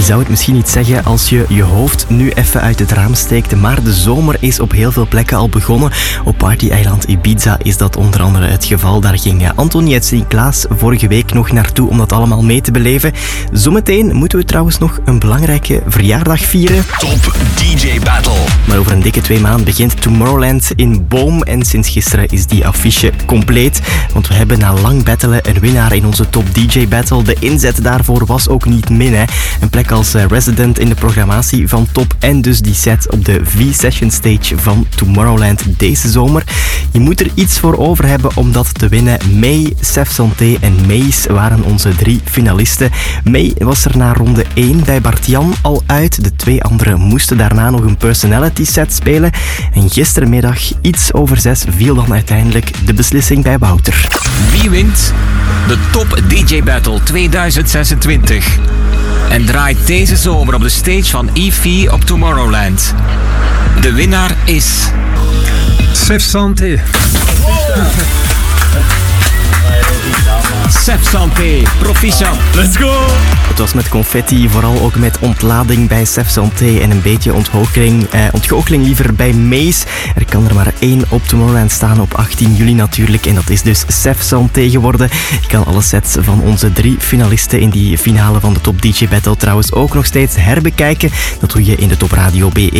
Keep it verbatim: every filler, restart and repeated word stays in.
zou het misschien niet zeggen als je je hoofd nu even uit het raam steekt, maar de zomer is op heel veel plekken al begonnen. Op party-eiland Ibiza is dat onder andere het geval. Daar ging Antoniette Sint-Klaas vorige week nog naartoe om dat allemaal mee te beleven. Zometeen moeten we trouwens nog een belangrijke verjaardag vieren. Top D J Battle. Maar over een dikke twee maanden begint Tomorrowland in Boom en sinds gisteren is die affiche compleet. Want we hebben na lang battelen een winnaar in onze Top D J Battle. De inzet daarvoor was ook niet min, hè. Een plek als resident in de programmatie van Top en dus die set op de V-Session Stage van Tomorrowland deze zomer. Je moet er iets voor over hebben om dat te winnen. May, Sef Santé en Mace waren onze drie finalisten. May was er na ronde één bij Bart-Jan al uit. De twee anderen moesten daarna nog een personality set spelen. En gistermiddag, iets over zes, viel dan uiteindelijk de beslissing bij Wouter. Wie wint de Top D J Battle tweeduizend zesentwintig? En draait deze zomer op de stage van E V op Tomorrowland. De winnaar is... Sef Santé. Sef Santé, proficiat. Let's go! Het was met confetti, vooral ook met ontlading bij Sef Santé en een beetje ontgoocheling, eh, ontgoocheling liever bij Mace. Er kan er maar één op Tomorrowland staan op achttien juli natuurlijk en dat is dus Sef Santé geworden. Je kan alle sets van onze drie finalisten in die finale van de Top D J Battle trouwens ook nog steeds herbekijken. Dat doe je in de Top Radio B E